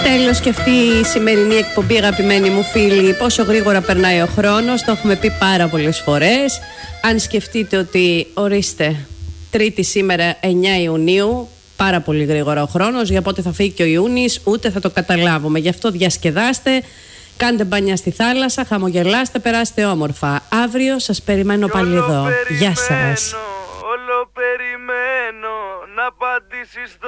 Τέλος και αυτή η σημερινή εκπομπή, αγαπημένοι μου φίλοι, πόσο γρήγορα περνάει ο χρόνος, το έχουμε πει πάρα πολλές φορές. Αν σκεφτείτε ότι, ορίστε, Τρίτη σήμερα 9 Ιουνίου, πάρα πολύ γρήγορα ο χρόνος, για πότε θα φύγει και ο Ιούνις, ούτε θα το καταλάβουμε. Γι' αυτό διασκεδάστε, κάντε μπάνια στη θάλασσα, χαμογελάστε, περάστε όμορφα. Αύριο σας περιμένω πάλι εδώ. Γεια σας. Όλο περιμένω να απαντήσεις.